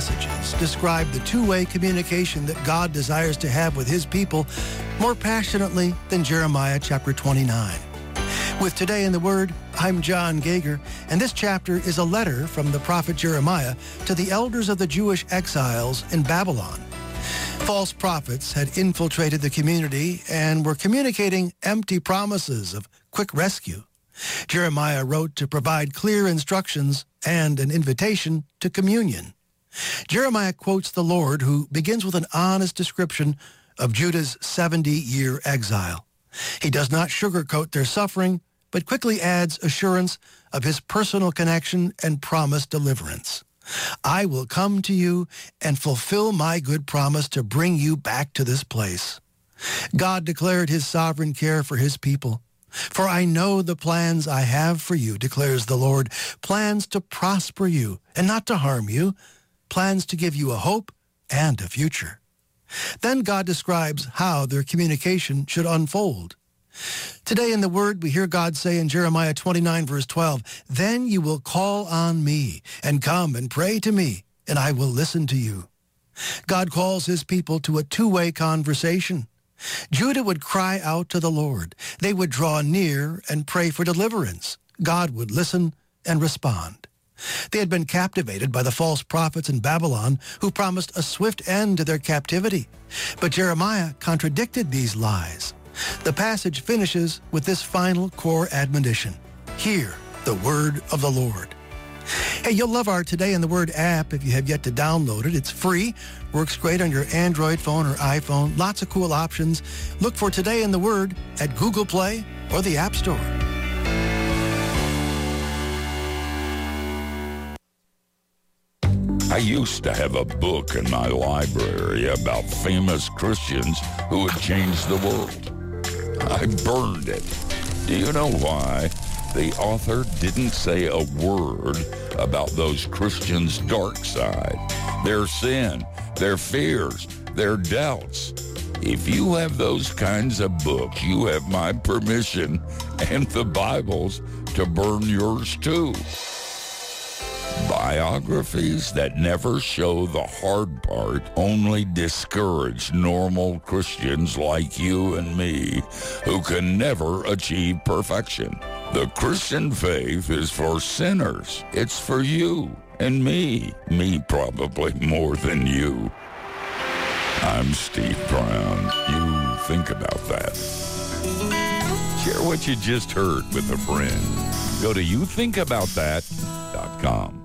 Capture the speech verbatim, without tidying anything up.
passages describe the two-way communication that God desires to have with his people more passionately than Jeremiah chapter twenty-nine. With Today in the Word, I'm John Gager, and this chapter is a letter from the prophet Jeremiah to the elders of the Jewish exiles in Babylon. False prophets had infiltrated the community and were communicating empty promises of quick rescue. Jeremiah wrote to provide clear instructions and an invitation to communion. Jeremiah quotes the Lord, who begins with an honest description of Judah's seventy-year exile. He does not sugarcoat their suffering, but quickly adds assurance of his personal connection and promised deliverance. I will come to you and fulfill my good promise to bring you back to this place. God declared his sovereign care for his people. For I know the plans I have for you, declares the Lord, plans to prosper you and not to harm you, plans to give you a hope and a future. Then God describes how their communication should unfold. Today in the Word, we hear God say in Jeremiah twenty-nine, verse twelve, "Then you will call on me and come and pray to me, and I will listen to you." God calls his people to a two-way conversation. Judah would cry out to the Lord. They would draw near and pray for deliverance. God would listen and respond. They had been captivated by the false prophets in Babylon who promised a swift end to their captivity. But Jeremiah contradicted these lies. The passage finishes with this final core admonition: hear the word of the Lord. Hey, you'll love our Today in the Word app if you have yet to download it. It's free, works great on your Android phone or iPhone. Lots of cool options. Look for Today in the Word at Google Play or the App Store. I used to have a book in my library about famous Christians who had changed the world. I burned it. Do you know why? The author didn't say a word about those Christians' dark side, their sin, their fears, their doubts. If you have those kinds of books, you have my permission and the Bible's to burn yours too. Biographies that never show the hard part only discourage normal Christians like you and me who can never achieve perfection. The Christian faith is for sinners. It's for you and me. Me probably more than you. I'm Steve Brown. You think about that. Share what you just heard with a friend. Go to you think about that dot com.